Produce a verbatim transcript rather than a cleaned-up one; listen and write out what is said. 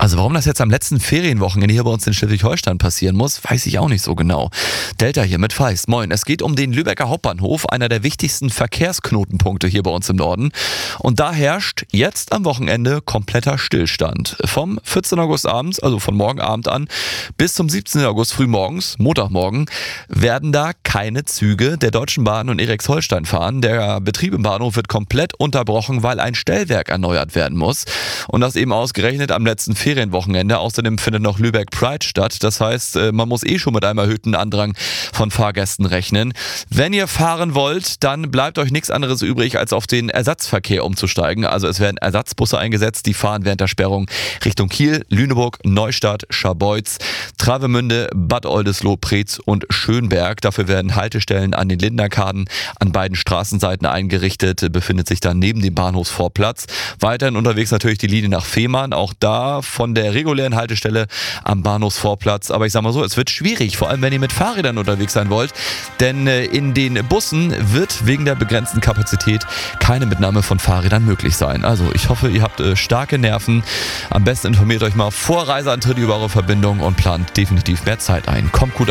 Also warum das jetzt am letzten Ferienwochenende hier bei uns in Schleswig-Holstein passieren muss, weiß ich auch nicht so genau. Delta hier mit Feist. Moin, es geht um den Lübecker Hauptbahnhof, einer der wichtigsten Verkehrsknotenpunkte hier bei uns im Norden. Und da herrscht jetzt am Wochenende kompletter Stillstand. Vom vierzehnten August abends, also von morgen Abend an, bis zum siebzehnten August frühmorgens, Montagmorgen, werden da keine Züge der Deutschen Bahn und Eriks Holstein fahren. Der Betrieb im Bahnhof wird komplett unterbrochen, weil ein Stellwerk erneuert werden muss. Und das eben ausgerechnet am letzten Ferienwochenende. Außerdem findet noch Lübeck Pride statt. Das heißt, man muss eh schon mit einem erhöhten Andrang von Fahrgästen rechnen. Wenn ihr fahren wollt, dann bleibt euch nichts anderes übrig, als auf den Ersatzverkehr umzusteigen. Also es werden Ersatzbusse eingesetzt, die fahren während der Sperrung Richtung Kiel, Lüneburg, Neustadt, Scharbeutz, Travemünde, Bad Oldesloe, Preetz und Schönberg. Dafür werden Haltestellen an den Lindenarkaden an beiden Straßenseiten eingerichtet, befindet sich dann neben dem Bahnhofsvorplatz. Weiterhin unterwegs natürlich die Linie nach Fehmarn, auch da von der regulären Haltestelle am Bahnhofsvorplatz. Aber ich sag mal so, es wird schwierig, vor allem wenn ihr mit Fahrrädern unterwegs sein wollt, denn in den Bussen wird wegen der begrenzten Kapazität keine Mitnahme von Fahrrädern möglich sein. Also ich hoffe, ihr habt starke Nerven. Am besten informiert euch mal vor Reiseantritt über eure Verbindung und plant definitiv mehr Zeit ein. Kommt gut